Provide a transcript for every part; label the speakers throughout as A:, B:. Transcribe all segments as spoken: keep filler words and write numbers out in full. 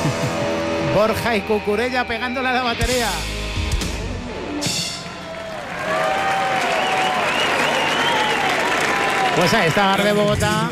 A: Borja y Cucurella pegándole a la batería. Pues ahí está Bar de Bogotá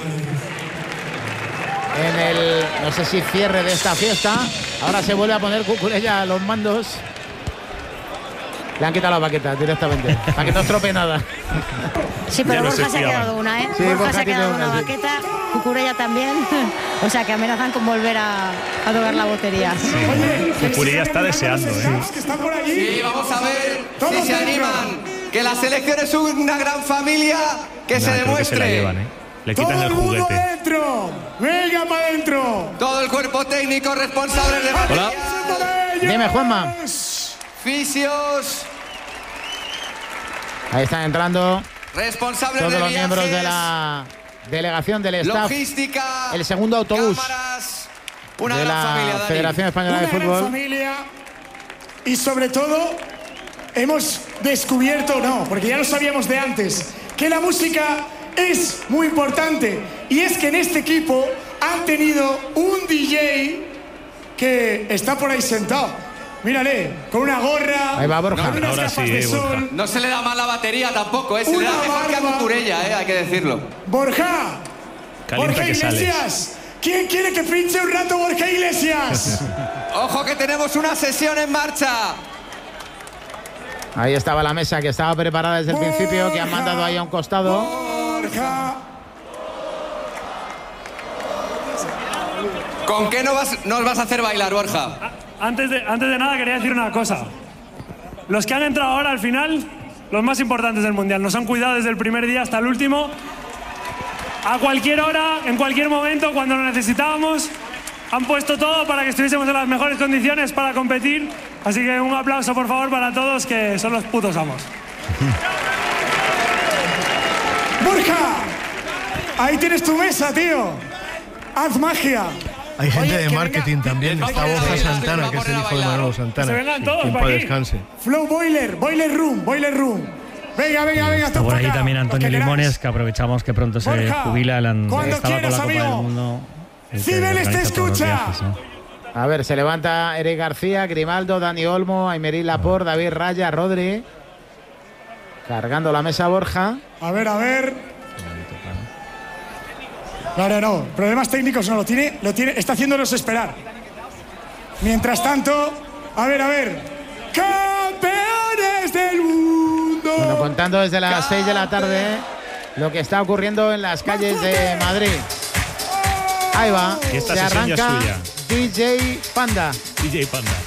A: en el, no sé si cierre de esta fiesta. Ahora se vuelve a poner Cucurella a los mandos. Le han quitado las baquetas directamente, para que no estropee nada.
B: Sí, pero
C: no
B: Borja
C: se
B: se ha
C: fiaban.
B: quedado una, ¿eh?
A: Sí,
B: Borja,
A: Borja
B: se ha
A: tiene
B: quedado
A: una,
B: una
A: sí.
B: baqueta, Cucurella también. O sea, que amenazan con volver a, a tocar la batería.
C: Cucurella está deseando, ¿eh?
D: Que están por allí.
E: Sí, vamos a ver
D: Todos
E: si se
D: dentro.
E: animan. Que la selección es una gran familia, que se
C: Nah, creo que se la
E: demuestre.
C: llevan, ¿eh? Le quitan
D: Todo
C: el
D: el mundo
C: juguete.
D: dentro. Venga para adentro.
E: Todo el cuerpo técnico, responsables de batería,
A: Dime, Juanma.
E: fisios,
A: Ahí están entrando
E: responsables
A: todos
E: de
A: los
E: viajes,
A: miembros de la delegación del staff.
E: logística,
A: El segundo autobús
E: cámaras, una
A: de
E: gran
A: la
E: familia, Dani.
A: Federación Española
D: Una
A: de
D: gran
A: Fútbol.
D: familia. Y sobre todo, hemos descubierto, no, porque ya lo sabíamos de antes, que la música es muy importante. Y es que en este equipo han tenido un D J que está por ahí sentado. Mírale, con una gorra.
A: Ahí va Borja.
D: con unas
C: Ahora
D: gafas
C: sí,
D: de
C: eh, Borja.
D: sol.
E: No se le da mal la batería tampoco, ¿eh? Se le da
D: Una
E: mejor que a
D: barba.
E: Cucurella, ¿eh? Hay que decirlo.
D: Borja.
C: Calienta
D: Borja
C: que sales.
D: Iglesias. ¿Quién quiere que pinche un rato Borja Iglesias?
E: Ojo que tenemos una sesión en marcha.
A: Ahí estaba la mesa que estaba preparada desde el principio, que han mandado ahí a un costado.
D: Borja.
E: ¿Con qué nos vas, nos vas a hacer bailar, Borja?
F: Antes de, antes de nada quería decir una cosa. Los que han entrado ahora al final, los más importantes del Mundial, nos han cuidado desde el primer día hasta el último. A cualquier hora, en cualquier momento, cuando lo necesitábamos, han puesto todo para que estuviésemos en las mejores condiciones para competir. Así que un aplauso, por favor, para todos, que son los putos amos.
D: Borja. Ahí tienes tu mesa, tío. Haz magia.
G: Hay gente
D: Oye,
G: de
D: que
G: marketing
D: venga.
G: también.
E: Vamos
G: Está
E: a
G: Borja
E: bailar,
G: Santana,
E: vamos
G: que
E: a
G: es el
E: poner a
G: hijo de
E: bailar.
G: Manolo Santana.
F: Que se vengan todos
G: Que en
F: pa'
G: paz
F: aquí.
G: descanse.
D: Flow Boiler, Boiler Room, Boiler Room. Venga, venga, venga.
H: Está
D: tú
H: por
D: pa'
H: ahí
D: acá,
H: también
D: los
H: Antonio
D: que queráis.
H: Limones, que aprovechamos que pronto se
D: Borja,
H: jubila. El,
D: cuando
H: estaba con
D: quieras,
H: la Copa
D: amigo.
H: del Mundo. el que
D: Cibeles te
H: organiza todos los
D: escucha.
H: viajes, ¿no?
A: A ver, se levanta Eric García, Grimaldo, Dani Olmo, Aymerí Laporte, David Raya, Rodri. Cargando la mesa Borja.
D: A ver, a ver. No, no, no. Problemas técnicos no lo tiene. Lo tiene. Está haciéndonos esperar. Mientras tanto, a ver, a ver. ¡Campeones del mundo!
A: Bueno, contando desde las seis de la tarde lo que está ocurriendo en las calles de Madrid. Ahí va,
C: Y esta
A: se
C: sesión ya es
A: arranca
C: suya.
A: D J Panda.
C: D J Panda.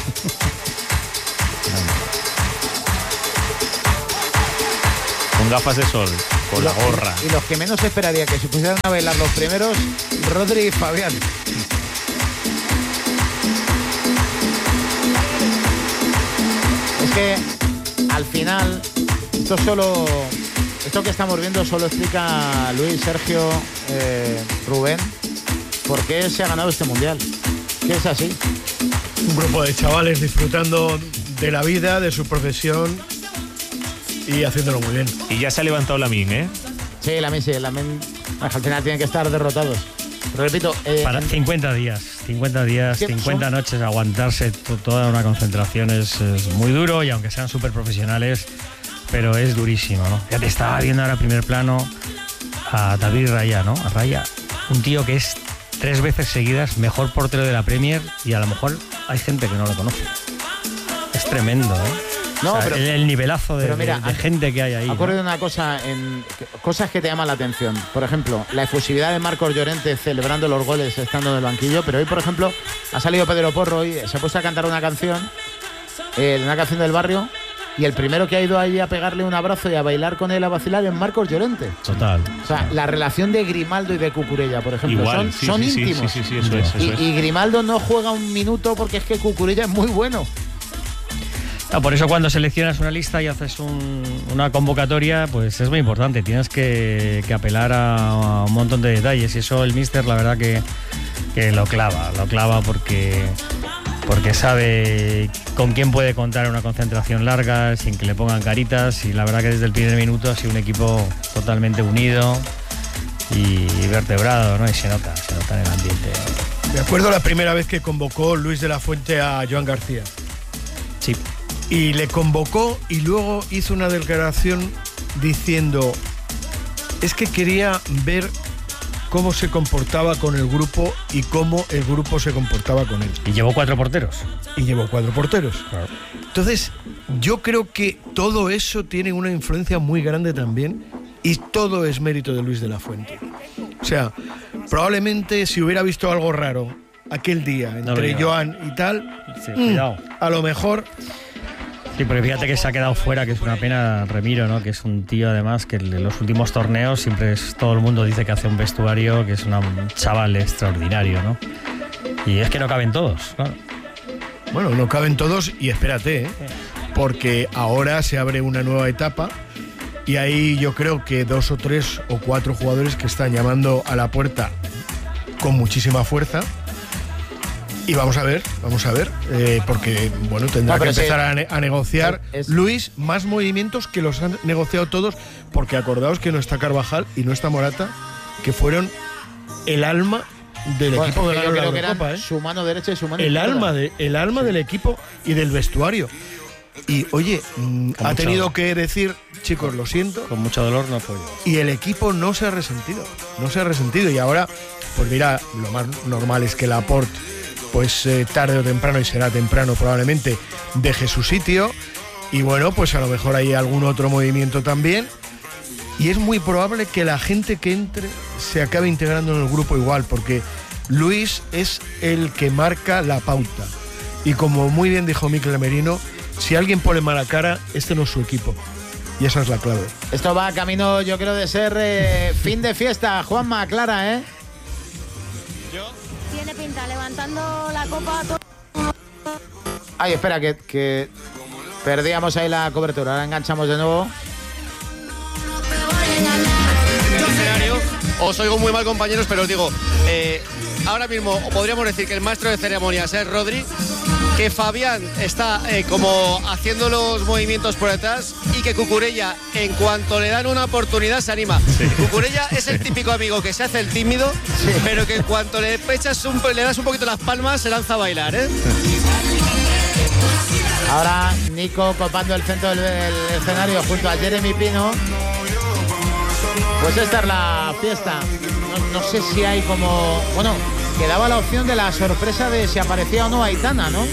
C: Con gafas de sol, con la gorra.
A: Y los que menos esperaría que se pusieran a bailar los primeros, Rodri y Fabián. Es que al final, esto solo, esto que estamos viendo solo explica Luis, Sergio, eh, Rubén, por qué se ha ganado este mundial. Que es así.
G: Un grupo de chavales disfrutando de la vida, de su profesión y haciéndolo muy bien.
C: Y ya se ha levantado la min, ¿eh?
A: Sí, la Messi, la men, al final tienen que estar derrotados. Pero repito, eh,
H: Para cincuenta días, cincuenta días,
A: ¿Qué
H: cincuenta
A: son?
H: noches, aguantarse to- toda una concentración es, es muy duro, y aunque sean súper profesionales, pero es durísimo, ¿no? Ya te estaba viendo ahora primer plano a David Raya, ¿no? A Raya, un tío que es tres veces seguidas mejor portero de la Premier, y a lo mejor hay gente que no lo conoce. Es tremendo, ¿eh?
A: No,
H: O sea,
A: pero-
H: el, el nivelazo de,
A: pero mira,
H: de- de
A: ha-
H: gente que hay ahí.
A: ha
H: ¿no?
A: ocurrido una cosa, en que- cosas que te llaman la atención. Por ejemplo, la efusividad de Marcos Llorente celebrando los goles estando en el banquillo. Pero hoy, por ejemplo, ha salido Pedro Porro y se ha puesto a cantar una canción, eh, una canción del barrio. Y el primero que ha ido ahí a pegarle un abrazo y a bailar con él, a vacilar, es Marcos Llorente.
H: Total.
A: O sea, la relación de Grimaldo y de Cucurella, por ejemplo,
C: Igual,
A: son,
C: sí,
A: son
C: sí, sí,
A: íntimos.
C: sí, sí, sí, eso es, eso
A: y,
C: es.
A: y Grimaldo no juega un minuto porque es que Cucurella es muy bueno.
H: Ah, por eso cuando seleccionas una lista y haces un- una convocatoria, pues es muy importante. Tienes que, que apelar a, a un montón de detalles, y eso el míster la verdad que, que lo clava, lo clava porque, porque sabe con quién puede contar en una concentración larga, sin que le pongan caritas, y la verdad que desde el primer minuto ha sido un equipo totalmente unido y vertebrado, ¿no? Y se nota, se nota en el ambiente.
G: Me acuerdo la primera vez que convocó Luis de la Fuente a Joan García.
H: Sí.
G: Y le convocó y luego hizo una declaración diciendo, es que quería ver cómo se comportaba con el grupo y cómo el grupo se comportaba con él.
H: Y llevó cuatro porteros.
G: Y llevó cuatro porteros.
H: Claro.
G: Entonces, yo creo que todo eso tiene una influencia muy grande también y todo es mérito de Luis de la Fuente. O sea, probablemente si hubiera visto algo raro aquel día entre no Joan y tal,
H: sí, cuidado.
G: Mmm, a lo mejor...
H: Sí, porque fíjate que se ha quedado fuera, que es una pena, Remiro, ¿no? Que es un tío además que en los últimos torneos siempre es, todo el mundo dice que hace un vestuario, que es una, un chaval extraordinario, ¿no? Y es que no caben todos, claro.
G: Bueno, no caben todos y espérate, ¿eh? Porque ahora se abre una nueva etapa y ahí yo creo que dos o tres o cuatro jugadores que están llamando a la puerta con muchísima fuerza. Y vamos a ver, vamos a ver, eh, porque bueno, tendrá no, que empezar sí. a, ne- a negociar es... Luis más movimientos que los han negociado todos, porque acordaos que no está Carvajal y no está Morata, que fueron el alma del bueno, equipo de la Eurocopa, ¿eh?
A: Su mano derecha y su mano
G: el
A: izquierda.
G: alma de, el alma sí. del equipo y del vestuario. Y oye, mmm, ha tenido dolor. que decir, chicos, lo siento.
H: Con mucho dolor no fue.
G: Y el equipo no se ha resentido, no se ha resentido. Y ahora, pues mira, lo más normal es que Laporte, pues eh, tarde o temprano, y será temprano probablemente, deje su sitio. Y bueno, pues a lo mejor hay algún otro movimiento también. Y es muy probable que la gente que entre se acabe integrando en el grupo igual, porque Luis es el que marca la pauta. Y como muy bien dijo Mikel Merino, si alguien pone mala cara, este no es su equipo. Y esa es la clave.
A: Esto va camino, yo creo, de ser eh, fin de fiesta. Juanma, Clara, ¿eh?
B: Tiene pinta, levantando la copa.
A: Ay, espera, que, que perdíamos ahí la cobertura. Ahora enganchamos de nuevo.
I: Os oigo muy mal, compañeros, pero os digo, eh, ahora mismo podríamos decir que el maestro de ceremonias es Rodri, que Fabián está eh, como haciendo los movimientos por detrás y que Cucurella, en cuanto le dan una oportunidad, se anima. Sí. Cucurella es el típico amigo que se hace el tímido, sí. pero que en cuanto le echas un, le das un poquito las palmas, se lanza a bailar, ¿eh?
A: Ahora Nico copando el centro del, del escenario junto a Jeremy Pino. Pues esta es la fiesta. No, no sé si hay como... Bueno, quedaba la opción de la sorpresa de si aparecía o no Aitana, ¿no?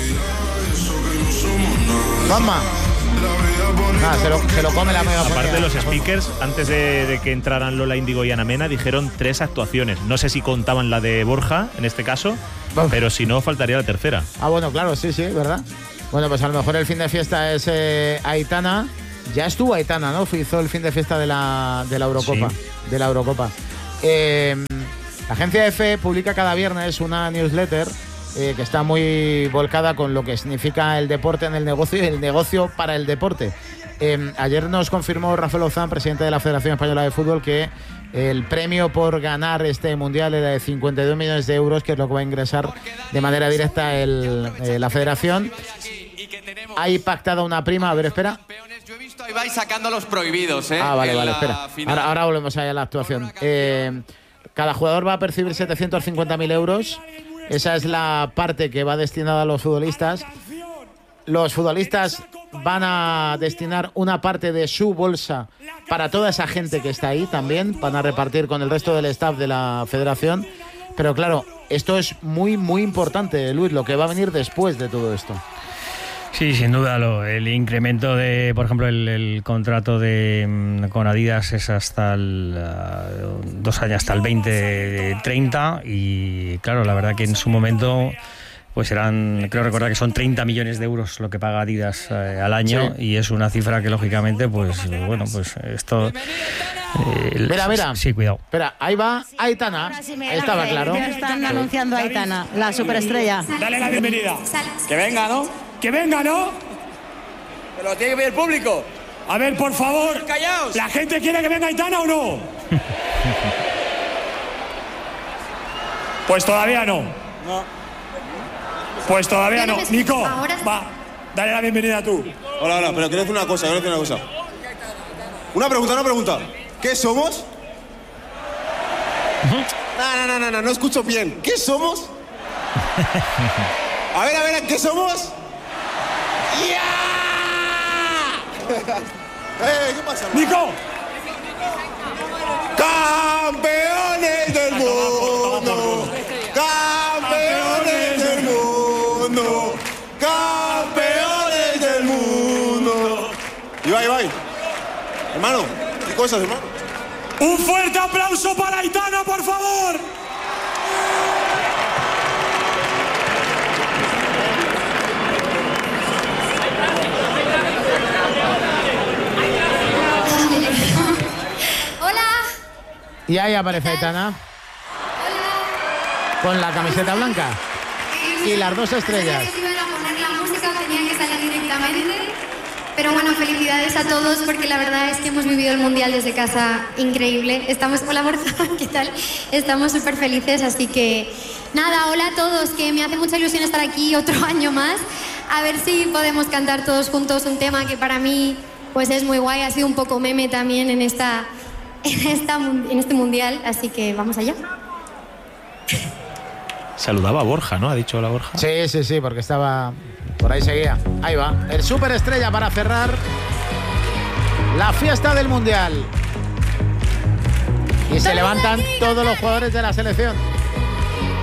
A: Juanma. Ah, se, lo, se lo come la media.
C: Aparte de los speakers, antes de, de que entraran Lola Índigo y Ana Mena, dijeron tres actuaciones. No sé si contaban la de Borja, en este caso, Uf. pero si no, faltaría la tercera.
A: Ah, bueno, claro, sí, sí, ¿verdad? Bueno, pues a lo mejor el fin de fiesta es eh, Aitana. Ya estuvo Aitana, ¿no? Hizo el fin de fiesta de la, de la Eurocopa. Sí. De la Eurocopa. Eh, la agencia F publica cada viernes una newsletter eh, que está muy volcada con lo que significa el deporte en el negocio y el negocio para el deporte. Eh, ayer nos confirmó Rafael Ozán, presidente de la Federación Española de Fútbol, que el premio por ganar este mundial era de cincuenta y dos millones de euros, que es lo que va a ingresar de manera directa el, eh, la federación. Hay pactada una prima, a ver, espera.
E: Yo he visto ahí vais sacando los prohibidos, ¿eh?
A: Ah, vale, vale, espera. Ahora, ahora volvemos a la actuación. Eh, cada jugador va a percibir setecientos cincuenta mil euros. Esa es la parte que va destinada a los futbolistas. Los futbolistas van a destinar una parte de su bolsa para toda esa gente que está ahí también. Van a repartir con el resto del staff de la federación. Pero claro, esto es muy, muy importante, Luis, lo que va a venir después de todo esto.
H: Sí, sin duda, lo, el incremento de, por ejemplo, el, el contrato de con Adidas es hasta el uh, dos años, hasta el veinte treinta, y claro, la verdad que en su momento pues eran, creo recordar que son treinta millones de euros lo que paga Adidas eh, al año, sí. y es una cifra que lógicamente, pues bueno, pues esto...
A: Eh, mira, mira.
H: Sí, cuidado.
A: Espera, ahí va Aitana. Sí, ahí estaba claro.
B: Ya están anunciando a Aitana, la superestrella.
J: Dale la bienvenida.
F: Que venga, ¿no? Que venga, ¿no?
J: Pero lo tiene que ver el público.
F: A ver, por favor.
J: Callaos.
F: ¿La gente quiere que venga Aitana o no? Pues todavía no.
J: No.
F: Pues todavía no. Nico, va, dale la bienvenida tú.
K: Hola, hola, pero quiero decir una cosa, quiero decir una cosa. Una pregunta, una pregunta. ¿Qué somos? No, no, no, no, no, no escucho bien. ¿Qué somos? A ver, a ver, ¿qué somos? ¡Ya! eh, ¿Qué pasa?
D: ¡Nico!
K: ¡Campeones del mundo! ¡Campeones del mundo! ¡Campeones del mundo! Ibai, Ibai. Hermano, ¿qué cosas, hermano?
D: Un fuerte aplauso para Aitana, por favor.
L: Hola.
A: Y ahí aparece Aitana.
L: Hola.
A: Con la camiseta blanca. Y las dos estrellas.
L: Sabía que iban a poner la música, tenía que salir directamente. Pero bueno, felicidades a todos porque la verdad es que hemos vivido el Mundial desde casa increíble. Estamos, hola Borja, ¿qué tal? Estamos súper felices, así que nada, hola a todos, que me hace mucha ilusión estar aquí otro año más. A ver si podemos cantar todos juntos un tema que para mí pues es muy guay, ha sido un poco meme también en, esta, en, esta, en este Mundial, así que vamos allá.
C: Saludaba a Borja, ¿no? Ha dicho hola Borja.
A: Sí, sí, sí, porque estaba... Por ahí seguía. Ahí va. El superestrella para cerrar la fiesta del Mundial. Y se levantan todos los jugadores de la selección.